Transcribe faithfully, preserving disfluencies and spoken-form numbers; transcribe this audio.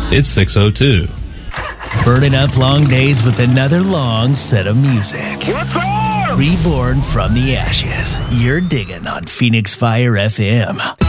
It's six oh two. Burning up long days with another long set of music. What's up? Reborn from the ashes. You're digging on Phoenix Fire F M.